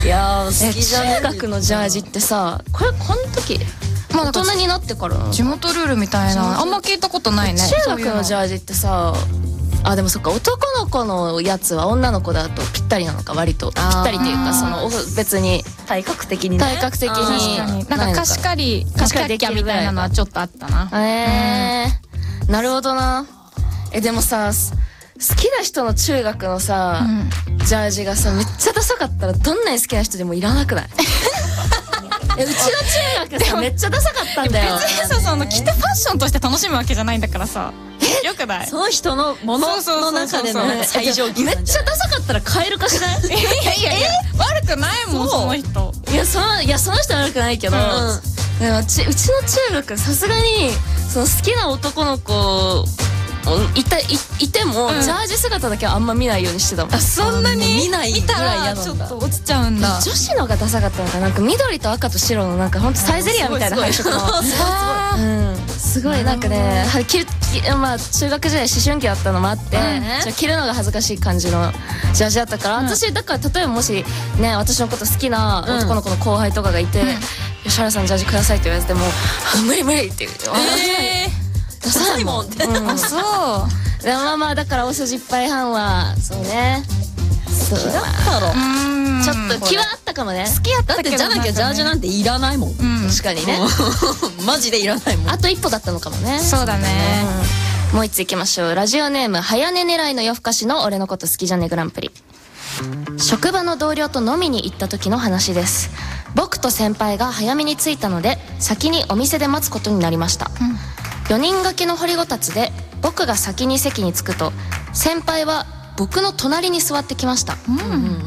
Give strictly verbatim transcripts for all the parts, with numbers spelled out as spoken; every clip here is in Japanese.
いやー好きじゃね。 中学のジャージってさ、これこの時大人になってから地元ルールみたいなあんま聞いたことないね。 中学のジャージってさ、あでもそっか、男の子のやつは女の子だとぴったりなのか、割とぴったりっていうか、その別に体格的にね。 体格的になんか貸し借り貸し借りキャみたいなのはちょっとあったな。 えー、なるほどな。えでもさ、好きな人の中学のさ、うん、ジャージがさめっちゃダサかったらどんなに好きな人でもいらなくない？えうちの中学さめっちゃダサかったんだよ。 別にさ、その着てファッションとして楽しむわけじゃないんだからさ。よくない？ その人のものの中での最上級。 めっちゃダサかったら買えるかしない？いやいやいや悪くないもんその人。 いやそのいやその人は悪くないけど、うん、でもうちうちの中学さすがにその好きな男の子いた い, いても、うん、ジャージ姿だけはあんま見ないようにしてたもん。 あそんなに見ないぐらい嫌なんだ。 ちょっと落ちちゃうんだ。 女子のがダサかったのかなんか緑と赤と白のなんかほんとサイゼリアみたいな配色のすごいなんかね着るまあ中学時代思春期だったのもあって、うん、着るのが恥ずかしい感じのジャージだったから、うん、私だから例えばもしね私のこと好きな男の子の後輩とかがいて、うん、吉原さんジャージくださいって言われても無理無理って言う。えーダサいもんって。あそうでもまあまあだから大筋いっぱい半はそうね好きだったろ。 ちょっと気はあったかもね。 好きやったけどだってじゃなきゃジャージなんていらないもん。 確かにねマジでいらないもん。 あと一歩だったのかもね。 そうだね。 もう一ついきましょう。ラジオネーム早寝狙いの夜更かしの俺のこと好きじゃねグランプリ。職場の同僚と飲みに行った時の話です。僕と先輩が早めに着いたので先にお店で待つことになりました、うん、よにん掛けの掘りごたつで僕が先に席に着くと先輩は僕の隣に座ってきました、うん、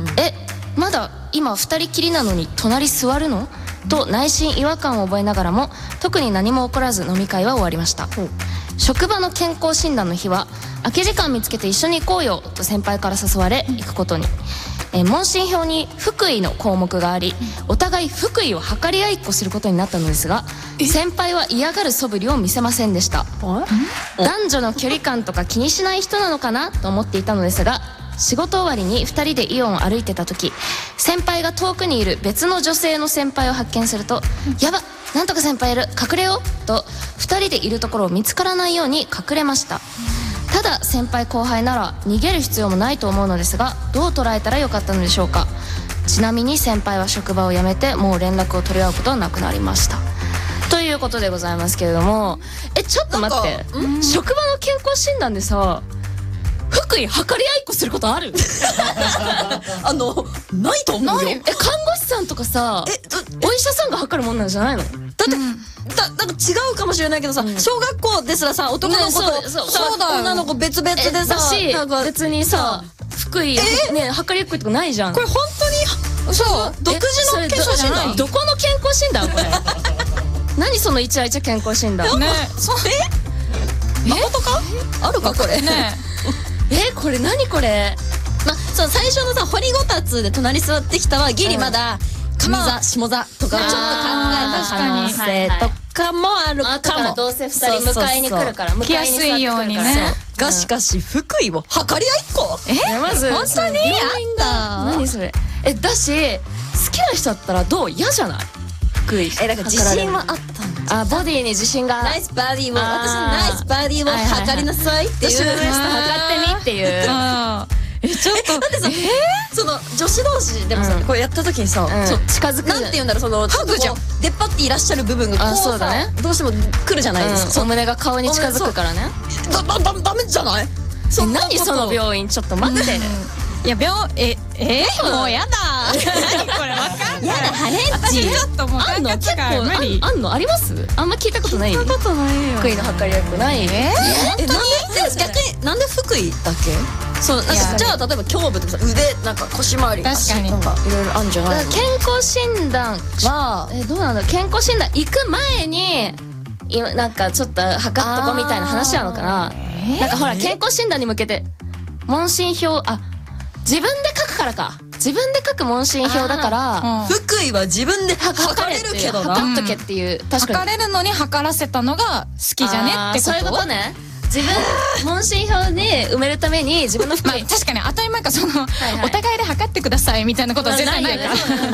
えまだ今ふたりきりなのに隣座るのと内心違和感を覚えながらも特に何も起こらず飲み会は終わりました、うん、職場の健康診断の日は空き時間見つけて一緒に行こうよと先輩から誘われ行くことに、えー、問診票に福井の項目がありお互い福井を測り合いっこすることになったのですが先輩は嫌がる素振りを見せませんでした。男女の距離感とか気にしない人なのかなと思っていたのですが仕事終わりにふたりでイオンを歩いてた時先輩が遠くにいる別の女性の先輩を発見するとやばなんとか先輩いる隠れようとふたりでいるところを見つからないように隠れました。ただ先輩後輩なら逃げる必要もないと思うのですがどう捉えたらよかったのでしょうか。ちなみに先輩は職場を辞めてもう連絡を取り合うことはなくなりましたということでございますけれども、えちょっと待って、職場の健康診断でさ福井測り合いっこすることある？ あのないと思うよ。 え看護師さんとかさお医者さんが測るもんなんじゃないの？だって、 うん、だなんか違うかもしれないけどさ、うん、小学校ですらさ男の子と、ね、そうそうだ女の子別々でさなんか別にさ福井ね測り合いっこってないじゃん。 これ本当にそう独自の健康診断。 どこの健康診断これ？何そのイチャイチャ健康診断？ ねえ？誠か？あるかこれ？ ねえこれ何これ？ まそう最初のさ掘りごたつで隣座ってきたはギリまだ上座下座とかちょっと考えた可能性とかもあるかも。 どうせふたり迎えに来るから来やすいようにね。 がしかし福井を測り合いっこ？ えまず本当にあんだ。 何それ？えだし好きな人だったらどう嫌じゃない？福井えだから自信はあったんだ。 あボディに自信がナイスバディを私のナイスバディを測りなさいっていう私のウエスト測ってみっていうえちょっとだってさその女子同士でもさこれやった時にさ近づくなんて言うんだろうそのハグじゃん出っ張っていらっしゃる部分がこうさどうしても来るじゃないですか。 お胸が顔に近づくからね。 だだだダメじゃない？ 何その病院ちょっと待って。 いや病ええもうやだ何これわかんない。 やだハレッチちょっともう感覚が無理。 あんのあります？あんま聞いたことない。 聞いたことないよ。 福井の測り合いっこない？ え本当に？逆になんで福井だっけ？そうなんかじゃあ例えば胸部とかさ腕なんか腰回り確かになんかいろいろあるんじゃないの？ 健康診断はえどうなんだ健康診断行く前になんかちょっと測っとこみたいな話なのかな。なんかほら健康診断に向けて問診票あ自分で書くからか自分で書く問診票だから、 福井は自分で測れるけどな測っとけっていう確かに測れるのに測らせたのが好きじゃねってこと？ そういうことね。 自分問診票で埋めるために自分の服まあ確かに当たり前かそのお互いで測ってくださいみたいなことは絶対ないから。